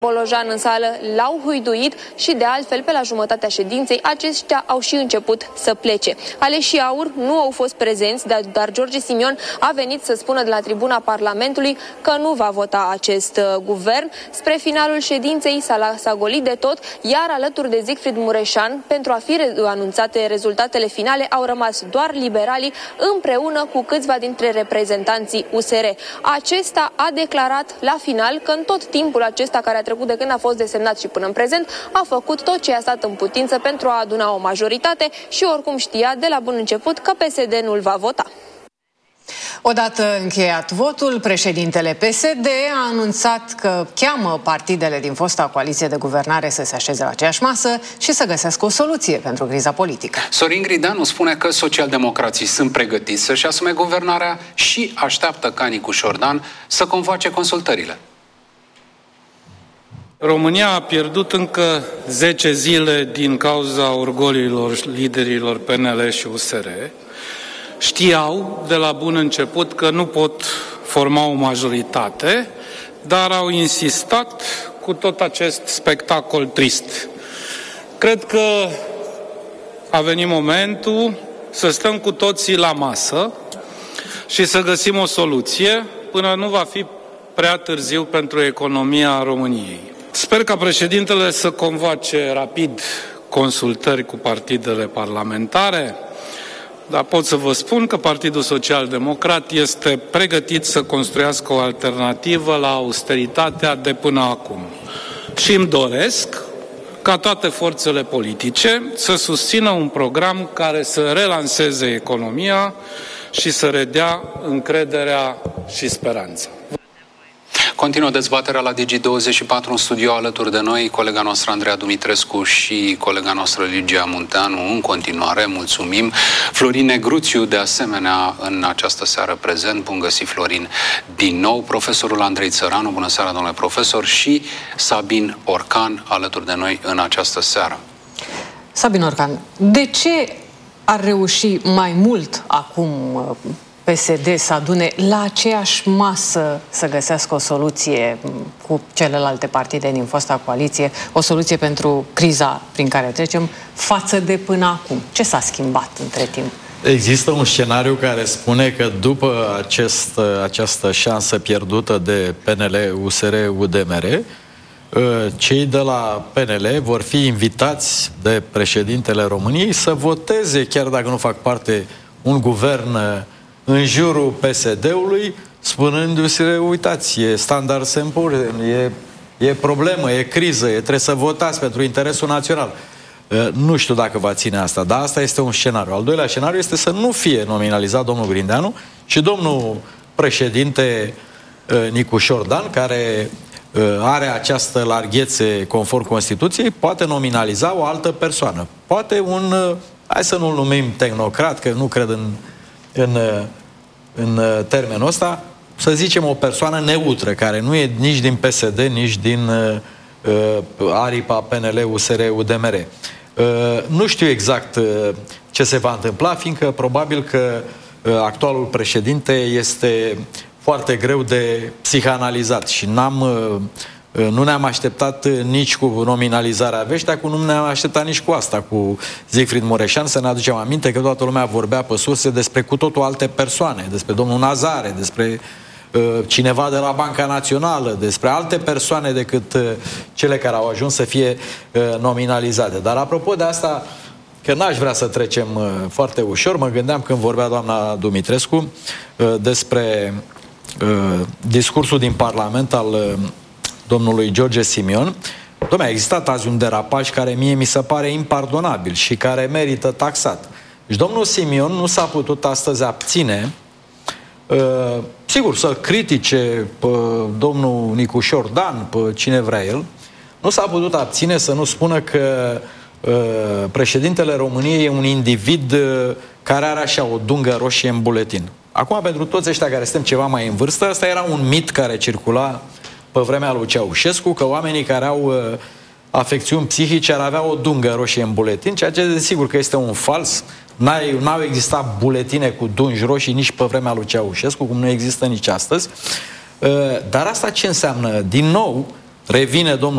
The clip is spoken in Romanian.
Bolojan în sală l-au huiduit și de altfel pe la jumătatea ședinței aceștia au și început să plece. Aleșii AUR nu au fost prezenți, dar George Simion a venit să spună de la tribuna Parlamentului că nu va vota acest guvern. Spre finalul ședinței s-a golit de tot, iar alături de Siegfried Mureșan, pentru a fi anunțate rezultatele finale, au rămas doar liberalii împreună cu câțiva dintre reprezentanții USR. Acesta a declarat la final că în tot timpul acesta care a trecut de când a fost desemnat și până în prezent, a făcut tot ce a stat în putință pentru a aduna o majoritate și oricum știa de la bun început că PSD nu-l va vota. Odată încheiat votul, președintele PSD a anunțat că cheamă partidele din fosta coaliție de guvernare să se așeze la aceeași masă și să găsească o soluție pentru criza politică. Sorin Grindeanu spune că socialdemocrații sunt pregătiți să-și asume guvernarea și așteaptă ca Nicu Șordan să convoace consultările. România a pierdut încă 10 zile din cauza orgoliilor liderilor PNL și USR. Știau de la bun început că nu pot forma o majoritate, dar au insistat cu tot acest spectacol trist. Cred că a venit momentul să stăm cu toții la masă și să găsim o soluție până nu va fi prea târziu pentru economia României. Sper ca președintele să convoace rapid consultări cu partidele parlamentare, dar pot să vă spun că Partidul Social Democrat este pregătit să construiască o alternativă la austeritatea de până acum. Și îmi doresc ca toate forțele politice să susțină un program care să relanseze economia și să redea încrederea și speranța. Continuă dezbaterea la Digi24 în studio alături de noi, colega noastră Andreea Dumitrescu și colega noastră Ligia Munteanu. În continuare, mulțumim. Florin Negruțiu, de asemenea, în această seară prezent. Bun găsit, Florin, din nou. Profesorul Andrei Țăranu, bună seara, domnule profesor, și Sabin Orcan, alături de noi în această seară. Sabin Orcan, de ce ar reuși mai mult acum PSD să adune la aceeași masă să găsească o soluție cu celelalte partide din fosta coaliție, o soluție pentru criza prin care trecem, față de până acum? Ce s-a schimbat între timp? Există un scenariu care spune că după această șansă pierdută de PNL, USR, UDMR, cei de la PNL vor fi invitați de președintele României să voteze, chiar dacă nu fac parte, un guvern în jurul PSD-ului, spunându-se, uitați, e Standard & Poor's, e problemă, e criză, trebuie să votați pentru interesul național. Nu știu dacă va ține asta, dar asta este un scenariu. Al doilea scenariu este să nu fie nominalizat domnul Grindeanu și domnul președinte Nicu Șordan, care are această larghețe conform Constituției, poate nominaliza o altă persoană. Poate un, hai să nu-l numim tehnocrat, că nu cred în termenul ăsta, să zicem o persoană neutră, care nu e nici din PSD, nici din aripa PNL, USR, UDMR. Nu știu exact ce se va întâmpla, fiindcă probabil că actualul președinte este foarte greu de psihanalizat și nu ne-am așteptat nici cu nominalizarea Veștea, nu ne-am așteptat nici cu asta, cu Siegfried Mureșan. Să ne aducem aminte că toată lumea vorbea pe surse despre cu totul alte persoane, despre domnul Nazare, despre cineva de la Banca Națională, despre alte persoane decât cele care au ajuns să fie nominalizate. Dar apropo de asta, că n-aș vrea să trecem foarte ușor, mă gândeam când vorbea doamna Dumitrescu despre discursul din Parlament al domnului George Simion. Dom'le, a existat azi un derapaj care mie mi se pare impardonabil și care merită taxat. Deci domnul Simion nu s-a putut astăzi abține, sigur, să critique pe domnul Nicu Șordan, pe cine vrea el, nu s-a putut abține să nu spună că președintele României e un individ care are așa o dungă roșie în buletin. Acum, pentru toți ăștia care suntem ceva mai în vârstă, ăsta era un mit care circula pe vremea lui Ceaușescu, că oamenii care au afecțiuni psihice ar avea o dungă roșie în buletin, ceea ce desigur că este un fals. N-au existat buletine cu dungi roșii nici pe vremea lui Ceaușescu, cum nu există nici astăzi. Dar asta ce înseamnă? Din nou, revine domnul